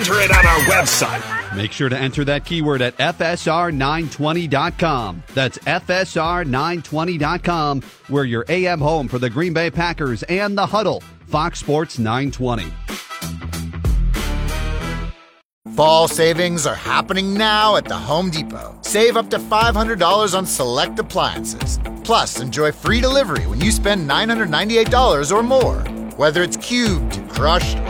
Enter it on our website. Make sure to enter that keyword at FSR920.com. That's FSR920.com, where your AM home for the Green Bay Packers and the Huddle, Fox Sports 920. Fall savings are happening now at the Home Depot. Save up to $500 on select appliances. Plus, enjoy free delivery when you spend $998 or more. Whether it's cubed, crushed,